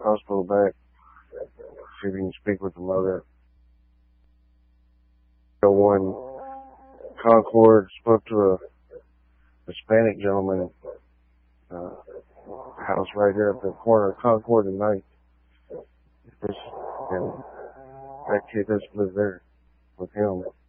hospital back. See if you can speak with the mother. One Concord spoke to a Hispanic gentleman, house right here at the corner of Concord and Ninth. And that kid doesn't live there with him.